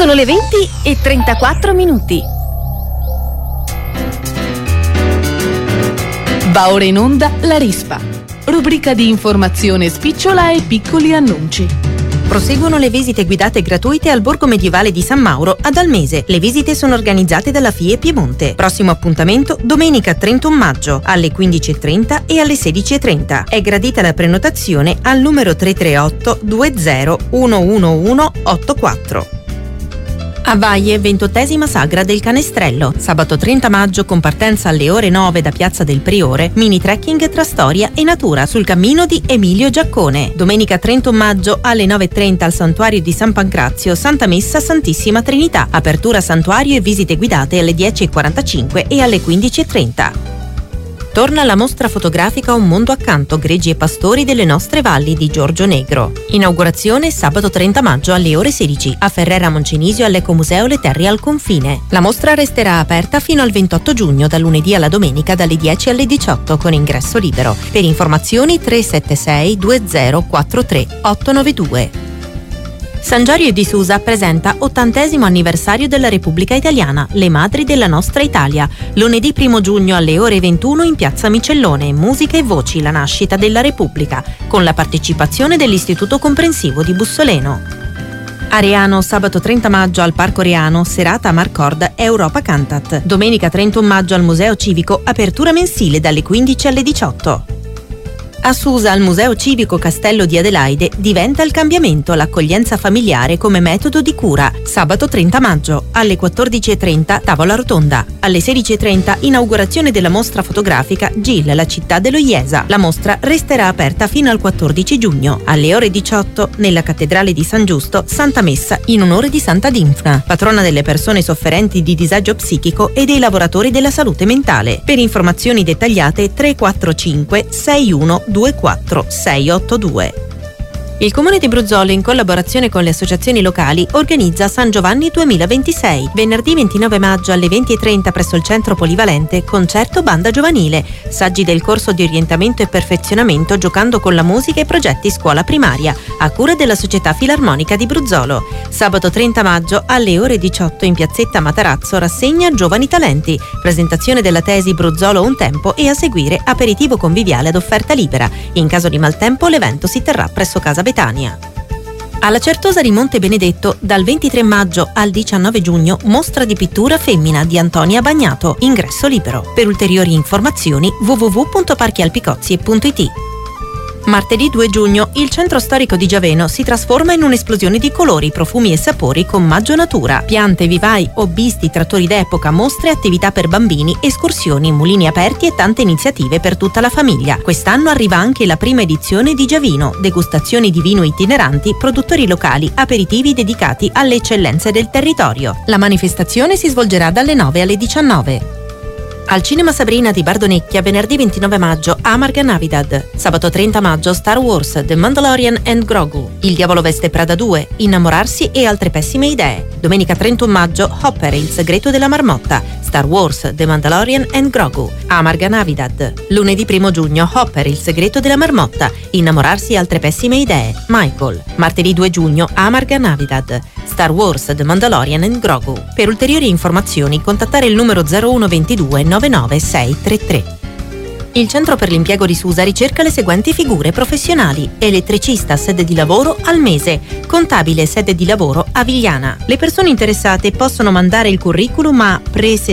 Sono le 20:34. Va ora in onda La Rispa, rubrica di informazione spicciola e piccoli annunci. Proseguono le visite guidate gratuite al Borgo Medievale di San Mauro ad Almese. Le visite sono organizzate dalla FIE Piemonte. Prossimo appuntamento domenica 31 maggio alle 15:30 e alle 16:30. È gradita la prenotazione al numero 338 20 111 84. A Vaie, 28ª Sagra del Canestrello. Sabato 30 maggio con partenza alle ore 9 da Piazza del Priore, mini trekking tra storia e natura sul cammino di Emilio Giaccone. Domenica 31 maggio alle 9:30 al Santuario di San Pancrazio, Santa Messa Santissima Trinità. Apertura santuario e visite guidate alle 10:45 e alle 15:30. Torna la mostra fotografica Un mondo accanto, greggi e pastori delle nostre valli di Giorgio Negro. Inaugurazione sabato 30 maggio alle ore 16 a Ferrera Moncenisio all'Ecomuseo Le Terre al Confine. La mostra resterà aperta fino al 28 giugno, dal lunedì alla domenica dalle 10 alle 18 con ingresso libero. Per informazioni 376 2043 892. San Giorgio di Susa presenta 80° anniversario della Repubblica Italiana, le madri della nostra Italia. Lunedì 1 giugno alle ore 21 in Piazza Micellone, musica e voci, la nascita della Repubblica, con la partecipazione dell'Istituto Comprensivo di Bussoleno. Areano, sabato 30 maggio al Parco Reano, serata a Marcord Europa Cantat. Domenica 31 maggio al Museo Civico, apertura mensile dalle 15 alle 18. A Susa, al Museo Civico Castello di Adelaide, diventa il cambiamento l'accoglienza familiare come metodo di cura. Sabato 30 maggio, alle 14:30 tavola rotonda. Alle 16:30 inaugurazione della mostra fotografica Gil, la città dello Iesa. La mostra resterà aperta fino al 14 giugno. Alle ore 18 nella cattedrale di San Giusto, Santa Messa in onore di Santa Dinfna, patrona delle persone sofferenti di disagio psichico e dei lavoratori della salute mentale. Per informazioni dettagliate 345 61 24 682. Il Comune di Bruzzolo, in collaborazione con le associazioni locali, organizza San Giovanni 2026. Venerdì 29 maggio alle 20:30 presso il Centro Polivalente, concerto banda giovanile, saggi del corso di orientamento e perfezionamento giocando con la musica e progetti scuola primaria, a cura della Società Filarmonica di Bruzzolo. Sabato 30 maggio alle ore 18 in piazzetta Matarazzo, rassegna Giovani Talenti, presentazione della tesi Bruzzolo un tempo e a seguire aperitivo conviviale ad offerta libera. In caso di maltempo l'evento si terrà presso Casa Betania. Alla Certosa di Monte Benedetto, dal 23 maggio al 19 giugno, mostra di pittura femmina di Antonia Bagnato, ingresso libero. Per ulteriori informazioni www.parchialpicozzi.it. Martedì 2 giugno il centro storico di Giaveno si trasforma in un'esplosione di colori, profumi e sapori con Maggio Natura. Piante, vivai, hobbisti, trattori d'epoca, mostre, attività per bambini, escursioni, mulini aperti e tante iniziative per tutta la famiglia. Quest'anno arriva anche la prima edizione di Giavino, degustazioni di vino itineranti, produttori locali, aperitivi dedicati alle eccellenze del territorio. La manifestazione si svolgerà dalle 9 alle 19. Al Cinema Sabrina di Bardonecchia, venerdì 29 maggio, Amarga Navidad. Sabato 30 maggio, Star Wars, The Mandalorian and Grogu. Il diavolo veste Prada 2, Innamorarsi e altre pessime idee. Domenica 31 maggio, Hopper, il segreto della marmotta. Star Wars, The Mandalorian and Grogu. Amarga Navidad. Lunedì 1 giugno, Hopper, il segreto della marmotta. Innamorarsi e altre pessime idee. Michael. Martedì 2 giugno, Amarga Navidad. Star Wars, The Mandalorian and Grogu. Per ulteriori informazioni contattare il numero 0122 99633. Il Centro per l'Impiego di Susa ricerca le seguenti figure professionali: elettricista, sede di lavoro Almese, contabile, sede di lavoro Avigliana. Le persone interessate possono mandare il curriculum a